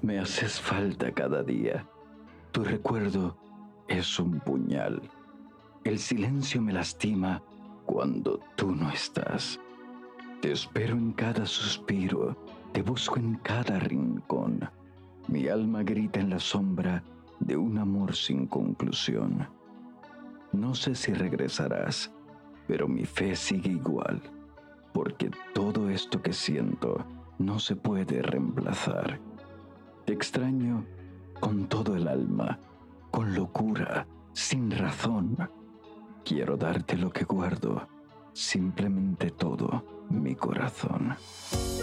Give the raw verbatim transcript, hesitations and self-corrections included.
Me haces falta cada día. Tu recuerdo es un puñal. El silencio me lastima cuando tú no estás. Te espero en cada suspiro, te busco en cada rincón. Mi alma grita en la sombra de un amor sin conclusión. No sé si regresarás, pero mi fe sigue igual, porque todo esto que siento no se puede reemplazar. Te extraño con todo el alma, con locura, sin razón. Quiero darte lo que guardo, simplemente todo mi corazón.